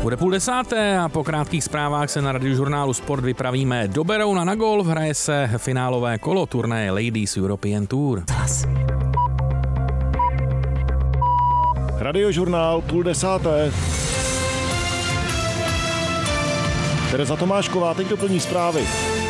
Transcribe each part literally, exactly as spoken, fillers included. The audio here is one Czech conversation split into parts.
Bude půl desáté a po krátkých zprávách se na Radiožurnálu Sport vypravíme do Berouna na golf. Hraje se finálové kolo turnaje Ladies European Tour. Radiožurnál půl desáté. Tereza Tomášková teď doplní zprávy.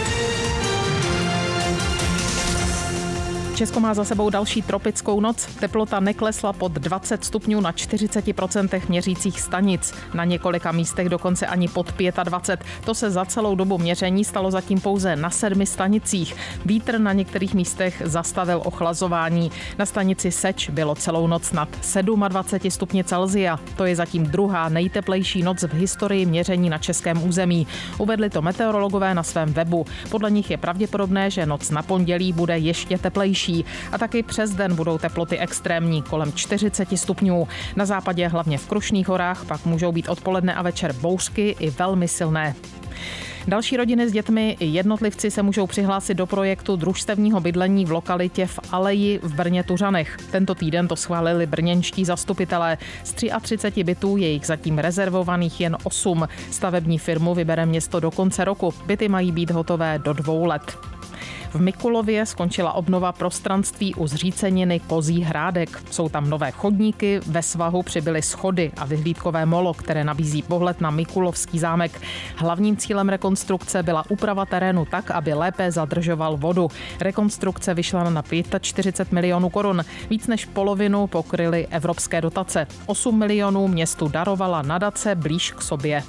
Česko má za sebou další tropickou noc. Teplota neklesla pod dvacet stupňů na čtyřicet procent měřících stanic. Na několika místech dokonce ani pod dvacet pět. To se za celou dobu měření stalo zatím pouze na sedmi stanicích. Vítr na některých místech zastavil ochlazování. Na stanici Seč bylo celou noc nad dvacet sedm stupni Celsia. To je zatím druhá nejteplejší noc v historii měření na českém území. Uvedli to meteorologové na svém webu. Podle nich je pravděpodobné, že noc na pondělí bude ještě teplejší. A taky přes den budou teploty extrémní, kolem čtyřicet stupňů. Na západě, hlavně v Krušných horách, pak můžou být odpoledne a večer bouřky i velmi silné. Další rodiny s dětmi i jednotlivci se můžou přihlásit do projektu družstevního bydlení v lokalitě v Aleji v Brně Tuřanech. Tento týden to schválili brněnští zastupitelé. Z třicet tři bytů je jich zatím rezervovaných jen osm. Stavební firmu vybere město do konce roku. Byty mají být hotové do dvou let. V Mikulově skončila obnova prostranství u zříceniny Kozí Hrádek. Jsou tam nové chodníky, ve svahu přibyly schody a vyhlídkové molo, které nabízí pohled na Mikulovský zámek. Hlavním cílem rekonstrukce byla úprava terénu tak, aby lépe zadržoval vodu. Rekonstrukce vyšla na čtyřicet pět milionů korun. Víc než polovinu pokryly evropské dotace. osm milionů městu darovala nadace Blíž k sobě.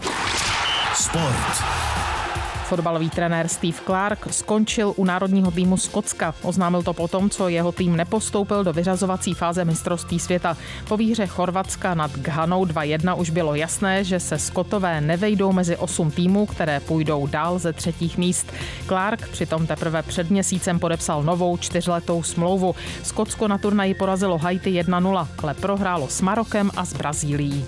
Sport. Fotbalový trenér Steve Clark skončil u národního týmu Skotska. Oznámil to potom, co jeho tým nepostoupil do vyřazovací fáze mistrovství světa. Po výhře Chorvatska nad Ghanou dva jedna už bylo jasné, že se Skotové nevejdou mezi osm týmů, které půjdou dál ze třetích míst. Clark přitom teprve před měsícem podepsal novou čtyřletou smlouvu. Skotsko na turnaji porazilo Haiti jedna nula, ale prohrálo s Marokem a s Brazílií.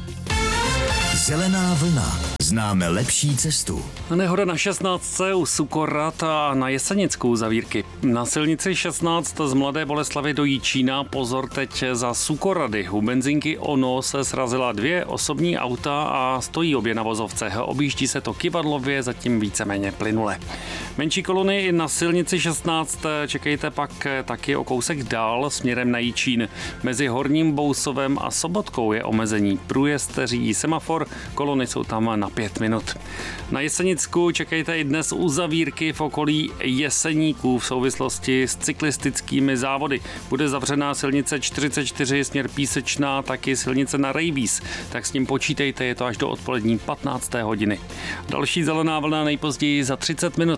Zelená vlna. Známe lepší cestu. Nehoda na šestnáctce u Sukorat a na Jesenickou zavírky. Na silnici šestnáct z Mladé Boleslavi do Jičína pozor teď za Sukorady. U benzinky Ono se srazila dvě osobní auta a stojí obě na vozovce. Objíždí se to kyvadlově, zatím víceméně plynule. Menší kolony i na silnici šestnáct čekejte pak taky o kousek dál směrem na Jičín. Mezi Horním Bousovem a Sobotkou je omezení. Průjezd řídí semafor, kolony jsou tam na pět minut. Na Jesenicku čekejte i dnes u zavírky v okolí Jeseníků v souvislosti s cyklistickými závody. Bude zavřená silnice čtyřicet čtyři směr Písečná, taky silnice na Rejvíz. Tak s tím počítejte, je to až do odpolední patnácté hodiny. Další zelená vlna nejpozději za třicet minut.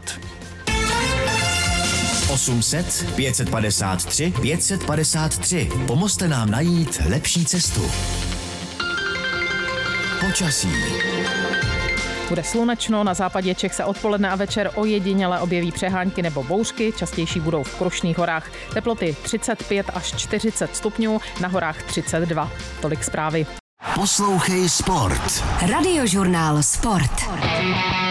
osm set pět set padesát tři pět set padesát tři. Pomozte nám najít lepší cestu. Počasí. Bude slunečno, na západě Čech se odpoledne a večer ojediněle objeví přehánky nebo bouřky, častější budou v Krušných horách. Teploty třicet pět až čtyřicet stupňů, na horách třicet dva. Tolik zprávy. Poslouchej Sport. Radiožurnál Sport.